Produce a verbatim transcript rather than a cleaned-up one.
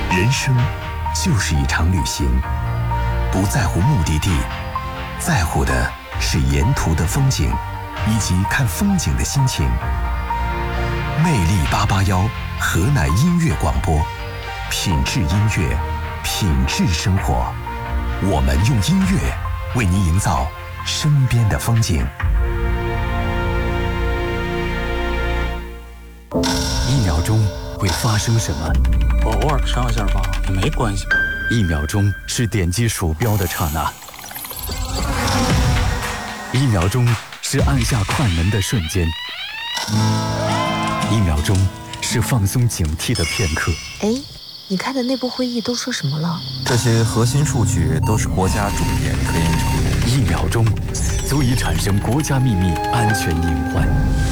人生就是一场旅行，不在乎目的地，在乎的是沿途的风景，以及看风景的心情。魅力八八幺河南音乐广播，品质音乐，品质生活。我们用音乐为您营造身边的风景。一秒钟会发生什么？ 我偶尔上一下吧，也没关系吧。 一秒钟是点击鼠标的刹那，一秒钟是按下快门的瞬间，一秒钟是放松警惕的片刻。 哎，你开的内部会议都说什么了？ 这些核心数据都是国家重点科研成果。 一秒钟足以产生国家秘密安全隐患。